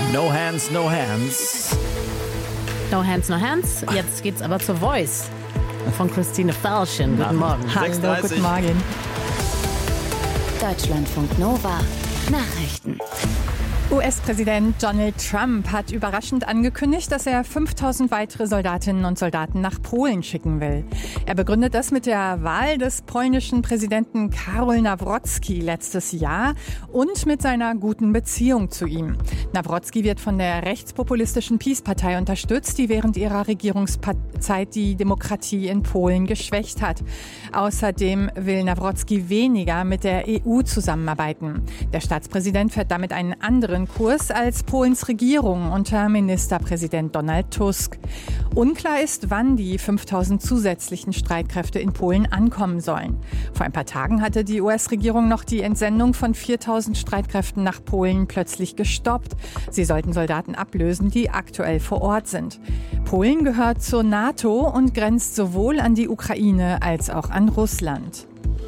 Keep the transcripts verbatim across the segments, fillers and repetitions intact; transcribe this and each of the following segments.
No hands, no hands. No hands, no hands. Jetzt geht's aber zur Voice von Christine Fälschen. Guten Morgen. Hallo, guten Morgen. Deutschlandfunk Nova. Nachrichten. U S-Präsident Donald Trump hat überraschend angekündigt, dass er fünftausend weitere Soldatinnen und Soldaten nach Polen schicken will. Er begründet das mit der Wahl des polnischen Präsidenten Karol Nawrocki letztes Jahr und mit seiner guten Beziehung zu ihm. Nawrocki wird von der rechtspopulistischen PiS-Partei unterstützt, die während ihrer Regierungszeit die Demokratie in Polen geschwächt hat. Außerdem will Nawrocki weniger mit der E U zusammenarbeiten. Der Staatspräsident fährt damit einen anderen Kurs als Polens Regierung unter Ministerpräsident Donald Tusk. Unklar ist, wann die fünftausend zusätzlichen Streitkräfte in Polen ankommen sollen. Vor ein paar Tagen hatte die U S-Regierung noch die Entsendung von viertausend Streitkräften nach Polen plötzlich gestoppt. Sie sollten Soldaten ablösen, die aktuell vor Ort sind. Polen gehört zur NATO und grenzt sowohl an die Ukraine als auch an Russland.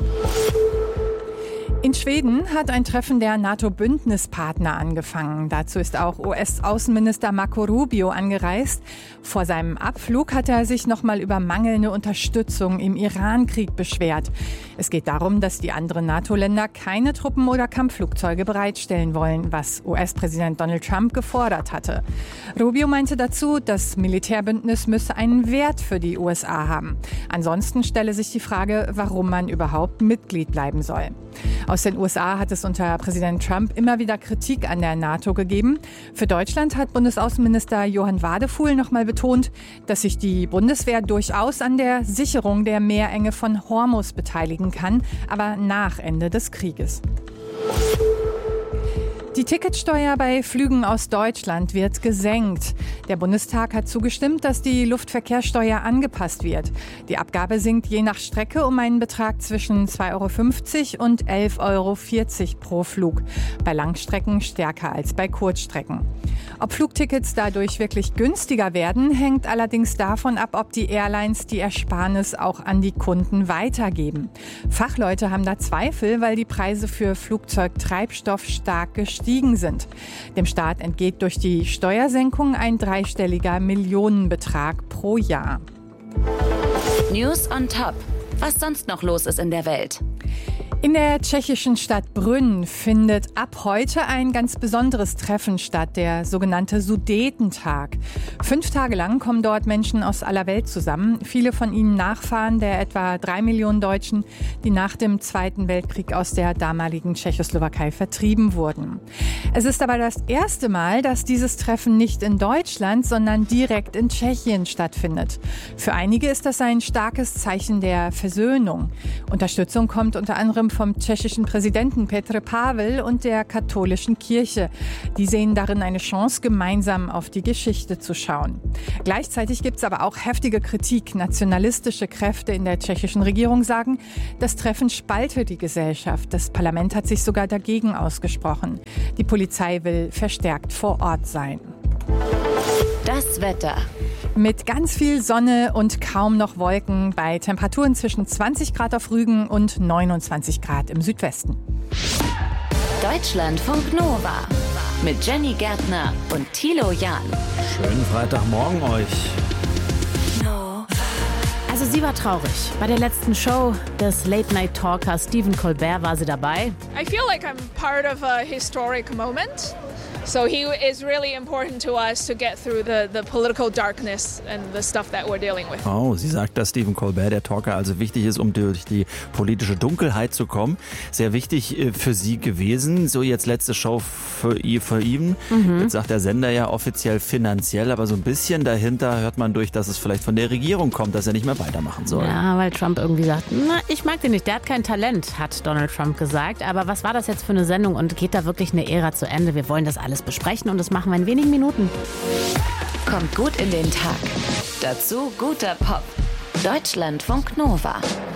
In Schweden hat ein Treffen der NATO-Bündnispartner angefangen. Dazu ist auch U S-Außenminister Marco Rubio angereist. Vor seinem Abflug hat er sich nochmal über mangelnde Unterstützung im Iran-Krieg beschwert. Es geht darum, dass die anderen NATO-Länder keine Truppen oder Kampfflugzeuge bereitstellen wollen, was U S-Präsident Donald Trump gefordert hatte. Rubio meinte dazu, das Militärbündnis müsse einen Wert für die U S A haben. Ansonsten stelle sich die Frage, warum man überhaupt Mitglied bleiben soll. Aus den U S A hat es unter Präsident Trump immer wieder Kritik an der NATO gegeben. Für Deutschland hat Bundesaußenminister Johann Wadefuhl nochmal betont, dass sich die Bundeswehr durchaus an der Sicherung der Meerenge von Hormuz beteiligen kann, aber nach Ende des Krieges. Die Ticketsteuer bei Flügen aus Deutschland wird gesenkt. Der Bundestag hat zugestimmt, dass die Luftverkehrssteuer angepasst wird. Die Abgabe sinkt je nach Strecke um einen Betrag zwischen zwei Euro fünfzig und elf Euro vierzig pro Flug. Bei Langstrecken stärker als bei Kurzstrecken. Ob Flugtickets dadurch wirklich günstiger werden, hängt allerdings davon ab, ob die Airlines die Ersparnis auch an die Kunden weitergeben. Fachleute haben da Zweifel, weil die Preise für Flugzeugtreibstoff stark gestiegen sind. Dem Staat entgeht durch die Steuersenkung ein dreistelliger Millionenbetrag pro Jahr. News on Top. Was sonst noch los ist in der Welt? In der tschechischen Stadt Brünn findet ab heute ein ganz besonderes Treffen statt, der sogenannte Sudetentag. Fünf Tage lang kommen dort Menschen aus aller Welt zusammen, viele von ihnen Nachfahren der etwa drei Millionen Deutschen, die nach dem Zweiten Weltkrieg aus der damaligen Tschechoslowakei vertrieben wurden. Es ist aber das erste Mal, dass dieses Treffen nicht in Deutschland, sondern direkt in Tschechien stattfindet. Für einige ist das ein starkes Zeichen der Versöhnung. Unterstützung kommt unter anderem vom tschechischen Präsidenten Petr Pavel und der katholischen Kirche. Die sehen darin eine Chance, gemeinsam auf die Geschichte zu schauen. Gleichzeitig gibt es aber auch heftige Kritik. Nationalistische Kräfte in der tschechischen Regierung sagen, das Treffen spalte die Gesellschaft. Das Parlament hat sich sogar dagegen ausgesprochen. Die Polizei will verstärkt vor Ort sein. Das Wetter. Mit ganz viel Sonne und kaum noch Wolken bei Temperaturen zwischen zwanzig Grad auf Rügen und neunundzwanzig Grad im Südwesten. Deutschlandfunk Nova mit Jenny Gärtner und Thilo Jahn. Schönen Freitagmorgen euch. Also sie war traurig. Bei der letzten Show des Late-Night-Talkers Stephen Colbert war sie dabei. I feel like I'm part of a historic moment. So he is really important to us to get through the, the political darkness and the stuff that we're dealing with. Oh, sie sagt, dass Stephen Colbert, der Talker, also wichtig ist, um durch die politische Dunkelheit zu kommen. Sehr wichtig für sie gewesen. So jetzt letzte Show für, für ihn. Mhm. Jetzt sagt der Sender ja offiziell finanziell, aber so ein bisschen dahinter hört man durch, dass es vielleicht von der Regierung kommt, dass er nicht mehr weitermachen soll. Ja, weil Trump irgendwie sagt, na, ich mag den nicht, der hat kein Talent, hat Donald Trump gesagt. Aber was war das jetzt für eine Sendung und geht da wirklich eine Ära zu Ende? Wir wollen das alles besprechen und das machen wir in wenigen Minuten. Kommt gut in den Tag. Dazu guter Pop. Deutschlandfunk Nova.